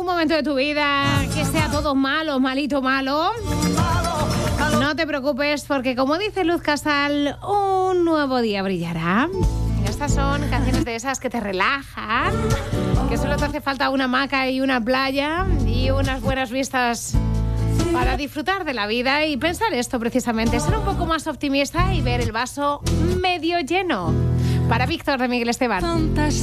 algún momento de tu vida que sea todo malo, malito, malo, no te preocupes porque, como dice Luz Casal, un nuevo día brillará. Estas son canciones de esas que te relajan, que solo te hace falta una hamaca y una playa y unas buenas vistas para disfrutar de la vida y pensar esto precisamente, ser un poco más optimista y ver el vaso medio lleno. Para Víctor de Miguel Esteban.